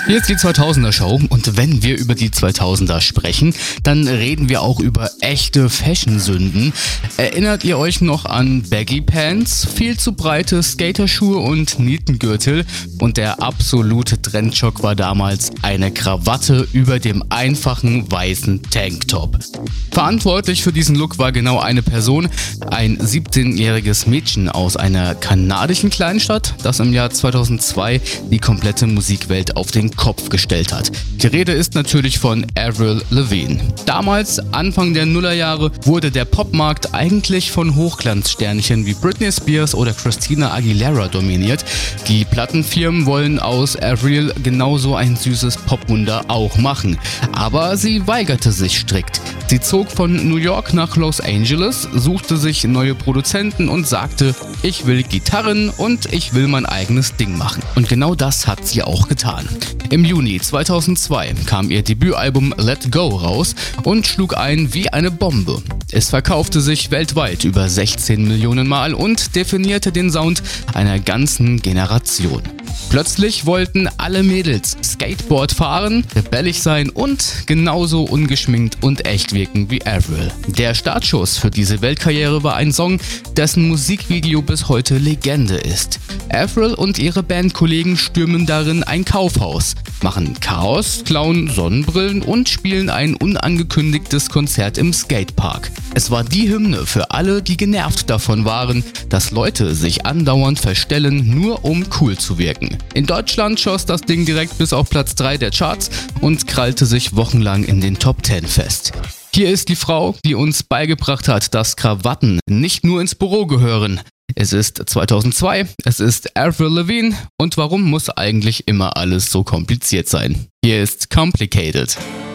Hier ist die 2000er Show und wenn wir über die 2000er sprechen, dann reden wir auch über echte Fashion-Sünden. Erinnert ihr euch noch an Baggy Pants, viel zu breite Skaterschuhe und Nietengürtel? Und der absolute Trendschock war damals eine Krawatte über dem einfachen weißen Tanktop. Verantwortlich für diesen Look war genau eine Person, ein 17-jähriges Mädchen aus einer kanadischen Kleinstadt, das im Jahr 2002 die komplette Musikwelt auf den Kopf gestellt hat. Die Rede ist natürlich von Avril Lavigne. Damals, Anfang der Nullerjahre, wurde der Popmarkt eigentlich von Hochglanzsternchen wie Britney Spears oder Christina Aguilera dominiert. Die Plattenfirmen wollen aus Avril genauso ein süßes Popwunder auch machen. Aber sie weigerte sich strikt. Sie zog von New York nach Los Angeles, suchte sich neue Produzenten und sagte, ich will Gitarren und ich will mein eigenes Ding machen. Und genau das hat sie auch getan. Im Juni 2002 kam ihr Debütalbum Let Go raus und schlug ein wie eine Bombe. Es verkaufte sich weltweit über 16 Millionen Mal und definierte den Sound einer ganzen Generation. Plötzlich wollten alle Mädels Skateboard fahren, rebellisch sein und genauso ungeschminkt und echt wirken wie Avril. Der Startschuss für diese Weltkarriere war ein Song, dessen Musikvideo bis heute Legende ist. Avril und ihre Bandkollegen stürmen darin ein Kaufhaus, machen Chaos, klauen Sonnenbrillen und spielen ein unangekündigtes Konzert im Skatepark. Es war die Hymne für alle, die genervt davon waren, dass Leute sich andauernd verstellen, nur um cool zu wirken. In Deutschland schoss das Ding direkt bis auf Platz 3 der Charts und krallte sich wochenlang in den Top 10 fest. Hier ist die Frau, die uns beigebracht hat, dass Krawatten nicht nur ins Büro gehören. Es ist 2002, es ist Avril Lavigne und warum muss eigentlich immer alles so kompliziert sein? Hier ist Complicated.